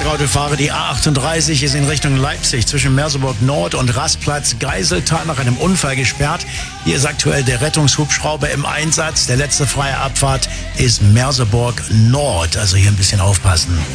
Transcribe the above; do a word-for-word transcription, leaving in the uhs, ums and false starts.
Autofahrer, die A achtunddreißig ist in Richtung Leipzig zwischen Merseburg Nord und Rastplatz Geiseltal nach einem Unfall gesperrt. Hier ist aktuell der Rettungshubschrauber im Einsatz. Der letzte freie Abfahrt ist Merseburg Nord. Also hier ein bisschen aufpassen.